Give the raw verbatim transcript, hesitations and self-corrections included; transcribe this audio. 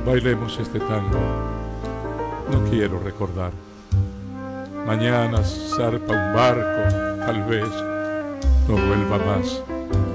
Bailemos este tango, no quiero recordar. Mañana zarpa un barco, tal vez no vuelva más.